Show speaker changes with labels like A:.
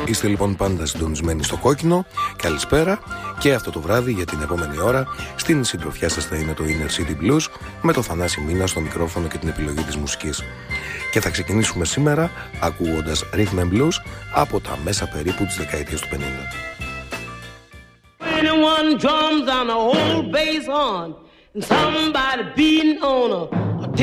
A: Είστε λοιπόν πάντα συντονισμένοι στο κόκκινο. Καλησπέρα. Και αυτό το βράδυ για την επόμενη ώρα στην συντροφιά σας θα είναι το Inner City Blues με το Θανάση Μίνα στο μικρόφωνο και την επιλογή της μουσικής. Και θα ξεκινήσουμε σήμερα ακούγοντας Rhythm and Blues από τα μέσα περίπου της δεκαετίας του 50.
B: 21 drums on a old bass horn and somebody beating on a